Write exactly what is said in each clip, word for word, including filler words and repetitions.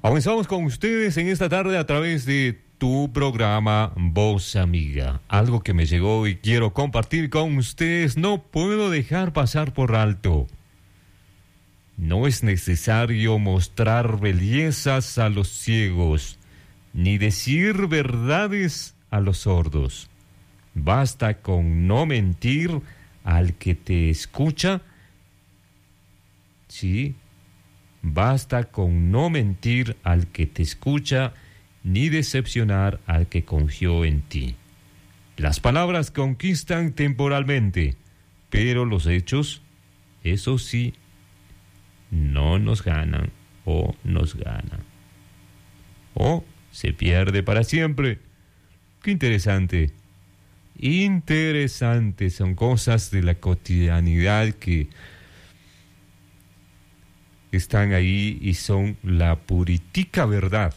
Avanzamos con ustedes en esta tarde a través de tu programa Voz Amiga. Algo que me llegó y quiero compartir con ustedes, no puedo dejar pasar por alto. No es necesario mostrar bellezas a los ciegos, ni decir verdades a los sordos. Basta con no mentir al que te escucha. Sí, basta con no mentir al que te escucha, ni decepcionar al que confió en ti. Las palabras conquistan temporalmente, pero los hechos, eso sí, no nos ganan o nos ganan. O se pierde para siempre. Qué interesante. Interesante. Son cosas de la cotidianidad que están ahí y son la puritica verdad.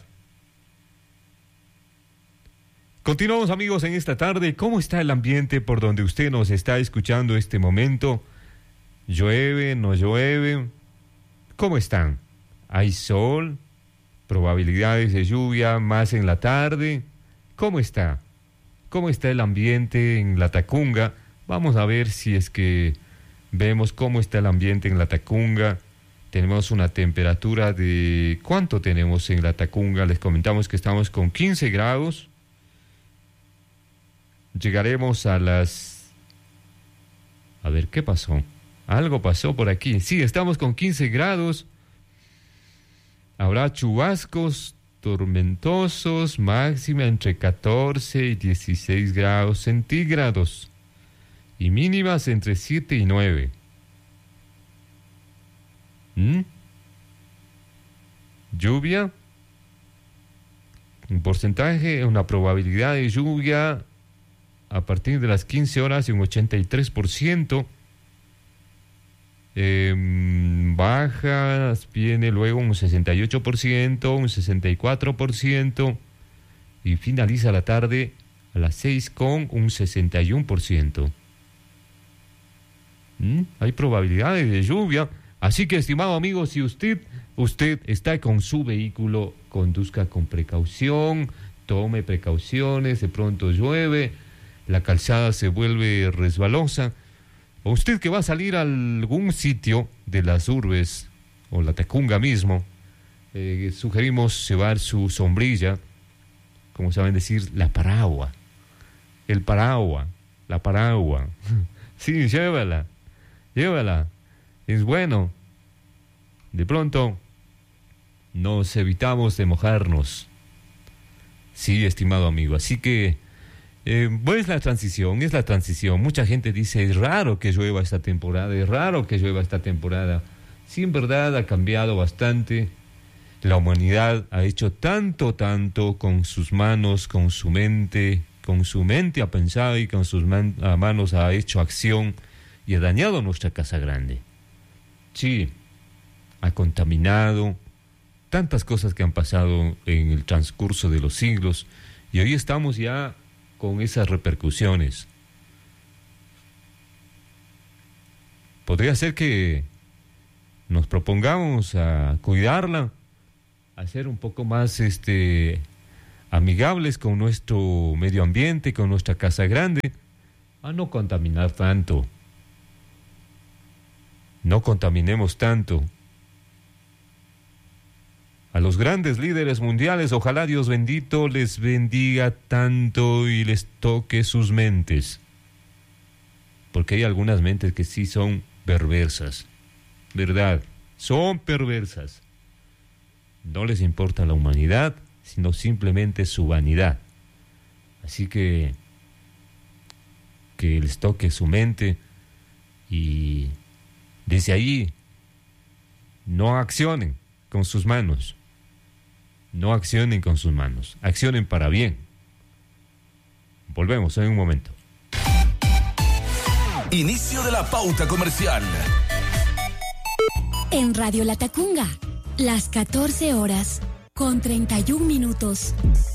Continuamos, amigos, en esta tarde. ¿Cómo está el ambiente por donde usted nos está escuchando este momento? ¿Llueve? ¿No llueve? ¿Cómo están? ¿Hay sol? ¿Probabilidades de lluvia más en la tarde? ¿Cómo está? ¿Cómo está el ambiente en La Tacunga? Vamos a ver si es que vemos cómo está el ambiente en La Tacunga. Tenemos una temperatura de... ¿Cuánto tenemos en La Tacunga? Les comentamos que estamos con quince grados. Llegaremos a las... A ver, ¿qué pasó? Algo pasó por aquí. Sí, estamos con quince grados. Habrá chubascos tormentosos, máxima entre catorce y dieciséis grados centígrados. Y mínimas entre siete y nueve. ¿Mm? Lluvia. Un porcentaje, una probabilidad de lluvia a partir de las quince horas de un ochenta y tres por ciento. Eh, bajas, viene luego un sesenta y ocho por ciento, un sesenta y cuatro por ciento y finaliza la tarde a las seis con un sesenta y uno por ciento. ¿Mm? Hay probabilidades de lluvia, así que, estimado amigo, si usted, usted está con su vehículo, conduzca con precaución, tome precauciones, de pronto llueve, la calzada se vuelve resbalosa. O usted que va a salir a algún sitio de las urbes o La Tacunga mismo, eh, sugerimos llevar su sombrilla, como saben decir, la paraguas, el paraguas, la paraguas. Sí, llévala, llévala, es bueno. De pronto nos evitamos de mojarnos. Sí, estimado amigo, así que Eh, pues la transición, es la transición. Mucha gente dice, es raro que llueva esta temporada, es raro que llueva esta temporada. Sí, en verdad ha cambiado bastante. La humanidad ha hecho tanto, tanto con sus manos, con su mente, con su mente ha pensado y con sus man- manos ha hecho acción y ha dañado nuestra casa grande. Sí, ha contaminado tantas cosas que han pasado en el transcurso de los siglos y hoy estamos ya con esas repercusiones. Podría ser que nos propongamos a cuidarla, a ser un poco más este, amigables con nuestro medio ambiente, con nuestra casa grande, a no contaminar tanto. No contaminemos tanto. A los grandes líderes mundiales, ojalá Dios bendito les bendiga tanto y les toque sus mentes. Porque hay algunas mentes que sí son perversas, ¿verdad? Son perversas. No les importa la humanidad, sino simplemente su vanidad. Así que, que les toque su mente y desde ahí no accionen con sus manos. No accionen con sus manos, accionen para bien. Volvemos en un momento. Inicio de la pauta comercial. En Radio La Tacunga, las catorce horas con treinta y un minutos.